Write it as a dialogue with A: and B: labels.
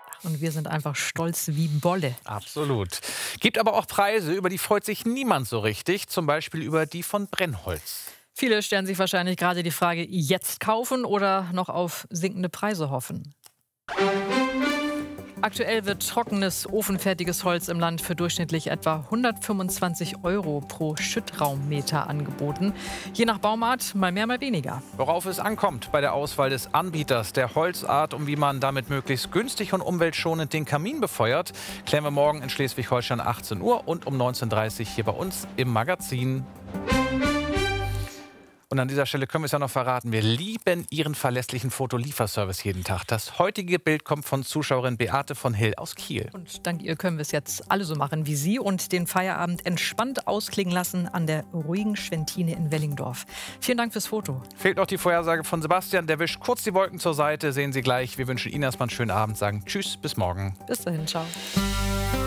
A: Und wir sind einfach stolz wie Bolle.
B: Absolut. Gibt aber auch Preise, über die freut sich niemand so richtig. Zum Beispiel über die von Brennholz.
A: Viele stellen sich wahrscheinlich gerade die Frage, jetzt kaufen oder noch auf sinkende Preise hoffen. Aktuell wird trockenes, ofenfertiges Holz im Land für durchschnittlich etwa 125 € pro Schüttraummeter angeboten. Je nach Baumart mal mehr, mal weniger.
B: Worauf es ankommt bei der Auswahl des Anbieters, der Holzart und wie man damit möglichst günstig und umweltschonend den Kamin befeuert, klären wir morgen in Schleswig-Holstein 18 Uhr und um 19:30 Uhr hier bei uns im Magazin. Und an dieser Stelle können wir es ja noch verraten. Wir lieben Ihren verlässlichen Fotolieferservice jeden Tag. Das heutige Bild kommt von Zuschauerin Beate von Hill aus Kiel.
A: Und dank ihr können wir es jetzt alle so machen wie Sie und den Feierabend entspannt ausklingen lassen an der ruhigen Schwentine in Wellingdorf. Vielen Dank fürs Foto.
B: Fehlt noch die Vorhersage von Sebastian. Der wischt kurz die Wolken zur Seite. Sehen Sie gleich. Wir wünschen Ihnen erstmal einen schönen Abend. Sagen Tschüss, bis morgen.
A: Bis dahin, ciao.